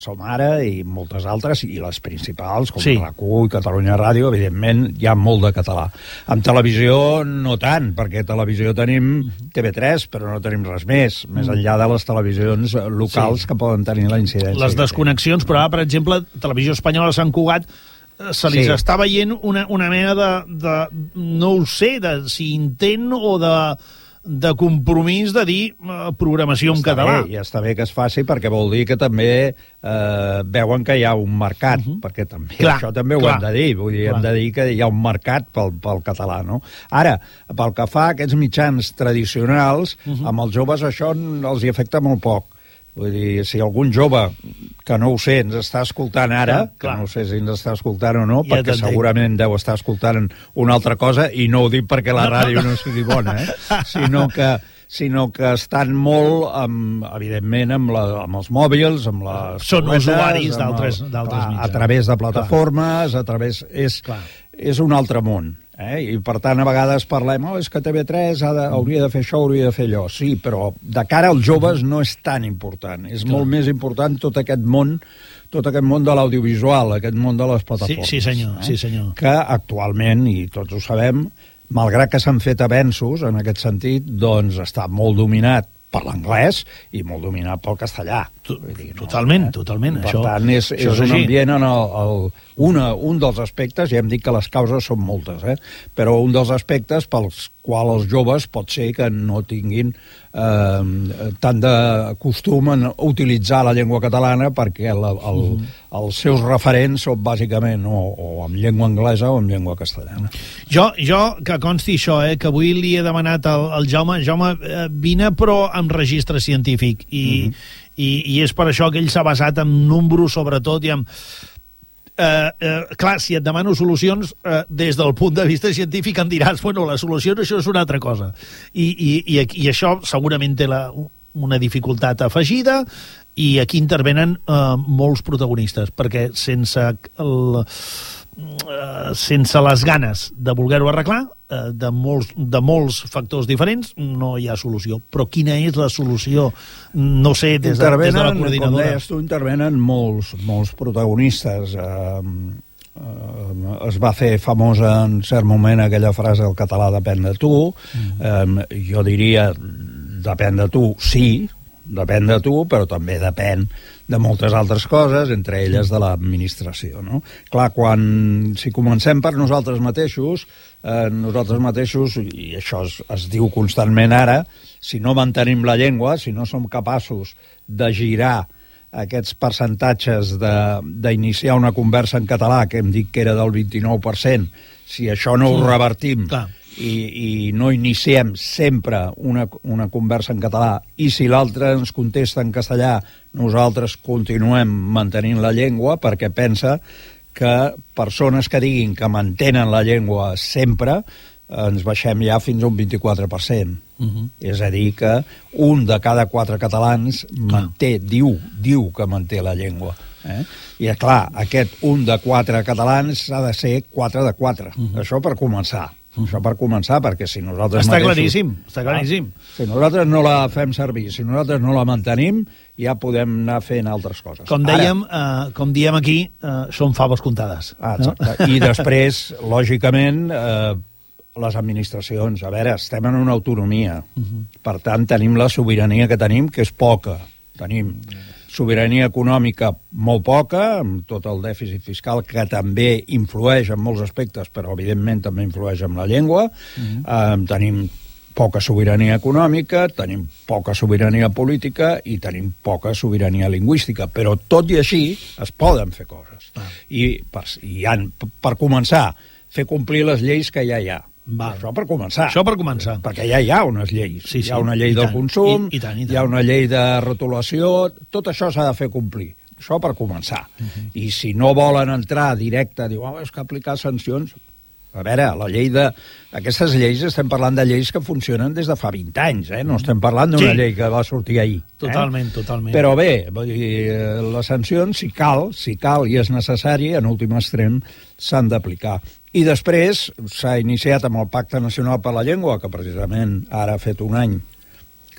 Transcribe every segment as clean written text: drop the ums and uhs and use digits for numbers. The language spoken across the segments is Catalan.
Som Ara i moltes altres, i les principals, com RAC1 i Catalunya Ràdio, evidentment hi ha molt de català. En televisió no tant, perquè televisió tenim TV3, però no tenim res més enllà de les televisions locals que poden tenir la incidència. Les desconnexions, però ara, per exemple, Televisió Espanyola a Sant Cugat se li està veient una mena de no ho sé, si intent o de compromís de dir programació en català. I està bé que es faci perquè vol dir que també veuen que hi ha un mercat, perquè també això també ho hem de dir, vull dir, hem de dir que hi ha un mercat pel català, no? Ara, pel que fa a aquests mitjans tradicionals, amb els joves això els hi afecta molt poc. Vull dir, si algun jove, que no ho sé, ens està escoltant ara, que no sé si ens està escoltant o no, perquè segurament deu estar escoltant una altra cosa, i no ho dic perquè la ràdio no sigui bona, sinó que estan molt, evidentment, amb els mòbils, amb les... Són usuaris d'altres mitjans. A través de plataformes, és un altre món. I per tant a vegades parlem és que TV3 hauria de fer això, hauria de fer allò. Sí, però de cara als joves no és tan important, és molt més important tot aquest món de l'audiovisual, aquest món de les plataformes. Sí, senyor. Que actualment, i tots ho sabem, malgrat que s'han fet avenços en aquest sentit, doncs està molt dominat per l'anglès i molt dominat pel castellà. Totalment. Per tant, és un ambient en un dels aspectes, ja hem dit que les causes són moltes, però un dels aspectes pels quals els joves pot ser que no tinguin tant de costum en utilitzar la llengua catalana perquè els seus referents són bàsicament o en llengua anglesa o en llengua castellana. Jo que consti això, que avui li he demanat al Jaume, vine però amb registre científic i és per això que ell s'ha basat en números sobretot i en... clar, si et demano solucions des del punt de vista científic em diràs, bueno, la solució això és una altra cosa i això segurament té una dificultat afegida i aquí intervenen molts protagonistes perquè sense les ganes de voler-ho arreglar de molts factors diferents no hi ha solució, però quina és la solució? No sé, des de la coordinadora. Com deies tu, intervenen molts protagonistes. Es va fer famosa en cert moment aquella frase el català depèn de tu. Jo diria depèn de tu, sí, depèn de tu, però també depèn de moltes altres coses, entre elles de l'administració, no? Clar, si comencem per nosaltres mateixos, i això es diu constantment ara, si no mantenim la llengua, si no som capaços de girar aquests percentatges d'iniciar una conversa en català, que hem dit que era del 29%, si això no ho revertim i no iniciem sempre una conversa en català i si l'altre ens contesta en castellà nosaltres continuem mantenint la llengua perquè pensa que persones que diguin que mantenen la llengua sempre ens baixem ja fins a un 24%. És a dir que un de cada 4 catalans diu que manté la llengua. I clar, aquest un de 4 catalans ha de ser 4 de 4. Això per començar. Perquè si nosaltres està claríssim. Si nosaltres no la fem servir, si nosaltres no la mantenim, ja podem anar fent altres coses. Com diem aquí, són faves comptades. Exacte. I després, lògicament, les administracions, a veure, estem en una autonomia. Per tant, tenim la sobirania que tenim, que és poca. Tenim sobirania econòmica molt poca, amb tot el dèficit fiscal que també influeix en molts aspectes, però evidentment també influeix en la llengua. Tenim poca sobirania econòmica, tenim poca sobirania política i tenim poca sobirania lingüística, però tot i així es poden fer coses. I per començar, fer complir les lleis que ja hi ha. Això per començar. Perquè ja hi ha unes lleis. Hi ha una llei del consum, hi ha una llei de rotulació, tot això s'ha de fer complir. Això per començar. I si no volen entrar directe, diuen, és que aplicar sancions... A veure, aquestes lleis, estem parlant de lleis que funcionen des de fa 20 anys, no estem parlant d'una llei que va sortir ahir. Totalment. Però bé, les sancions, si cal i és necessari, en últim extrem, s'han d'aplicar. I després s'ha iniciat amb el Pacte Nacional per la Llengua, que precisament ara ha fet un any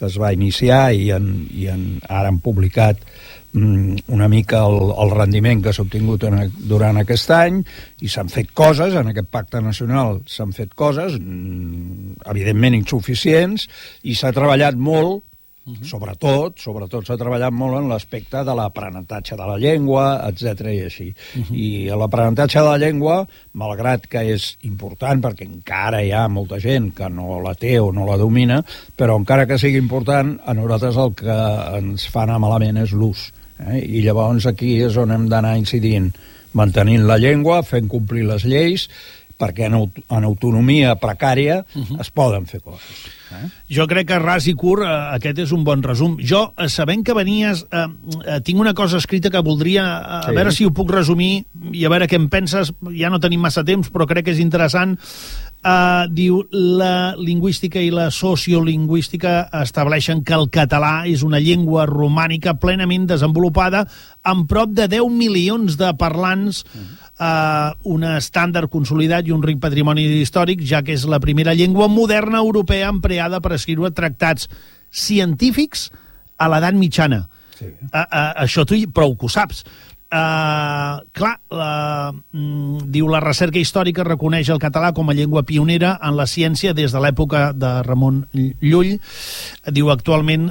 que es va iniciar i ara han publicat una mica el rendiment que s'ha obtingut durant aquest any, i s'han fet coses, en aquest pacte nacional s'han fet coses, evidentment insuficients, i s'ha treballat molt, sobretot s'ha treballat molt en l'aspecte de l'aprenentatge de la llengua, etc. i així. I l'aprenentatge de la llengua, malgrat que és important, perquè encara hi ha molta gent que no la té o no la domina, però encara que sigui important, a nosaltres el que ens fa anar malament és l'ús. I llavors aquí és on hem d'anar incidint, mantenint la llengua, fent complir les lleis, perquè en autonomia precària es poden fer coses. Jo crec que ras i curt aquest és un bon resum. Jo, sabent que venies, tinc una cosa escrita que voldria, a veure si ho puc resumir i a veure què en penses. Ja no tenim massa temps, però crec que és interessant. Diu, la lingüística i la sociolingüística estableixen que el català és una llengua romànica plenament desenvolupada amb prop de 10 milions de parlants, un estàndard consolidat i un ric patrimoni històric, ja que és la primera llengua moderna europea empreada per escriure tractats científics a l'edat mitjana. Sí. Això tu prou que ho saps. Clar, diu, la recerca històrica reconeix el català com a llengua pionera en la ciència des de l'època de Ramon Llull. Diu, actualment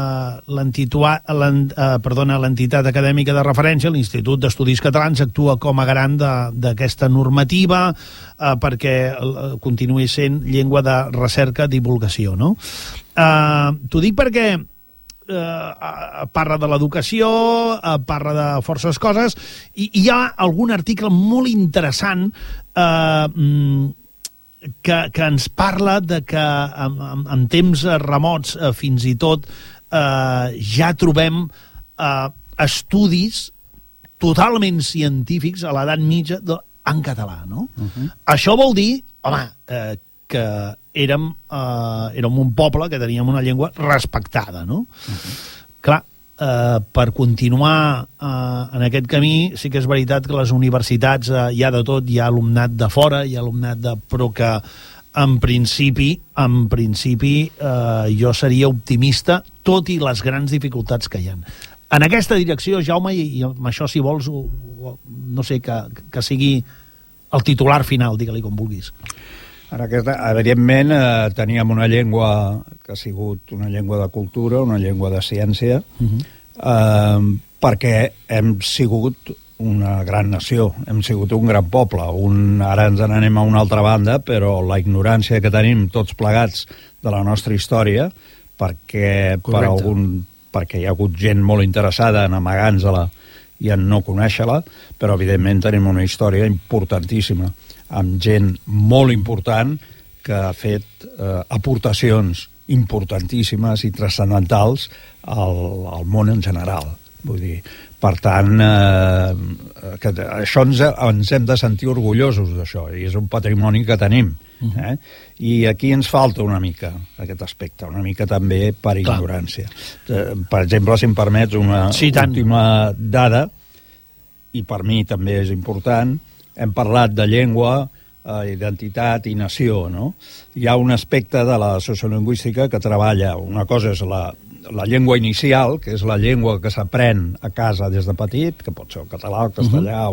l'entitat acadèmica de referència, l'Institut d'Estudis Catalans, actua com a garant d'aquesta normativa perquè continuï sent llengua de recerca i divulgació, no? T'ho dic perquè parla de l'educació, parla de forces coses, i hi ha algun article molt interessant que ens parla de que en temps remots fins i tot ja trobem estudis totalment científics a l'edat mitja en català, no? Això vol dir, home, que érem un poble que teníem una llengua respectada, no? Clar, per continuar en aquest camí, sí que és veritat que les universitats hi ha de tot, hi ha alumnat de fora, hi ha alumnat però que en principi jo seria optimista, tot i les grans dificultats que hi ha. En aquesta direcció, Jaume, i amb això, si vols, no sé, que sigui el titular final, digue-li com vulguis. Evidentment, teníem una llengua que ha sigut una llengua de cultura, una llengua de ciència, perquè hem sigut una gran nació, hem sigut un gran poble. Ara ens n'anem a una altra banda, però la ignorància que tenim tots plegats de la nostra història, perquè hi ha hagut gent molt interessada en amagar-nos-la i en no conèixer-la, però evidentment tenim una història importantíssima, amb gent molt important que ha fet aportacions importantíssimes i transcendentals al món en general. Vull dir, per tant, això ens hem de sentir orgullosos d'això, i és un patrimoni que tenim. I aquí ens falta una mica aquest aspecte, una mica també per ignorància. Per exemple, si em permets una última dada, i per mi també és important, hem parlat de llengua, identitat i nació, no? Hi ha un aspecte de la sociolingüística que treballa, una cosa és la llengua inicial, que és la llengua que s'aprèn a casa des de petit, que pot ser el català, el castellà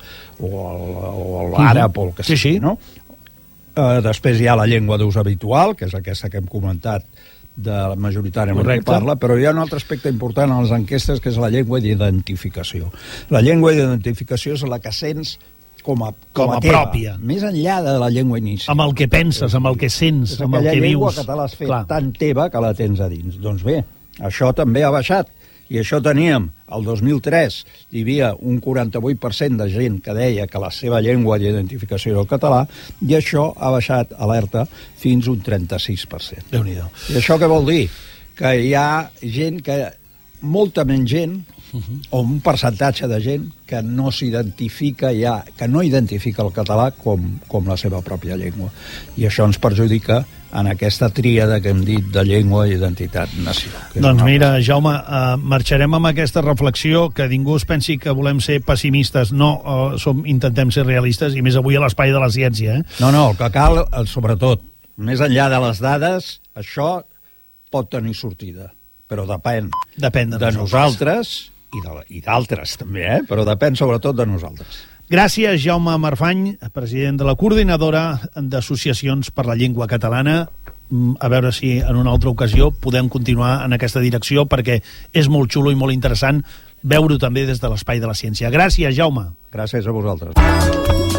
o l'àrab o el que sigui, no? Després hi ha la llengua d'ús habitual, que és aquesta que hem comentat, majoritàriament que parla, però hi ha un altre aspecte important a les enquestes, que és la llengua d'identificació. La llengua d'identificació és la que sents com a pròpia, més enllà de la llengua inicial. Amb el que penses, amb el que sents, amb el que vius. Aquella llengua que te l'has fet tan teva que la tens a dins. Doncs bé, això també ha baixat. I això teníem, el 2003, hi havia un 48% de gent que deia que la seva llengua d'identificació era el català, i això ha baixat, alerta, fins un 36%. Déu-n'hi-do. I això què vol dir? Que hi ha gent molta menys gent, o un percentatge de gent que no s'identifica que no identifica el català com la seva pròpia llengua. I això ens perjudica en aquesta tríada que hem dit de llengua, identitat, nació. Doncs mira, Jaume, marxarem amb aquesta reflexió, que ningú es pensi que volem ser pessimistes. No, intentem ser realistes, i més avui a l'Espai de la Ciència. No, el que cal, sobretot, més enllà de les dades, això pot tenir sortida, però depèn de nosaltres i d'altres també, però depèn sobretot de nosaltres. Gràcies, Jaume Marfany, president de la Coordinadora d'Associacions per la Llengua Catalana. A veure si en una altra ocasió podem continuar en aquesta direcció, perquè és molt xulo i molt interessant veure-ho també des de l'espai de la ciència. Gràcies, Jaume. Gràcies a vosaltres.